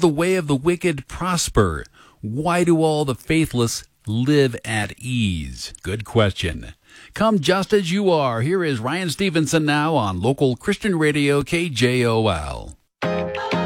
the way of the wicked prosper? Why do all the faithless live at ease? Good question. Come just as you are. Here is Ryan Stevenson now on local Christian radio KJOL.